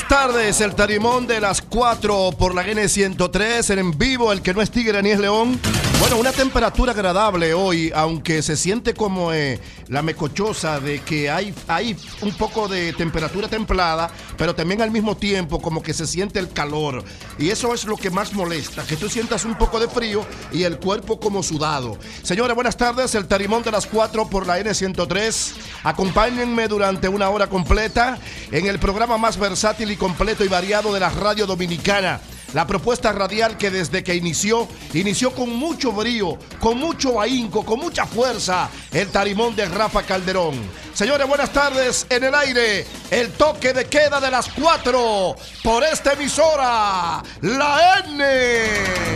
tardes, el tarimón de las 4 por la N103, en vivo, el que no es tigre ni es león. Bueno, una temperatura agradable hoy, aunque se siente como la mecochosa de que hay un poco de temperatura templada, pero también al mismo tiempo como que se siente el calor. Y eso es lo que más molesta, que tú sientas un poco de frío y el cuerpo como sudado. Señores, buenas tardes, el tarimón de las 4 por la N103. Acompáñenme durante una hora completa en el programa más versátil y completo y variado de la radio dominicana. La propuesta radial que desde que inició con mucho brío, con mucho ahínco, con mucha fuerza, el tarimón de Rafa Calderón. Señores, buenas tardes, en el aire, el toque de queda de las 4 por esta emisora, la N.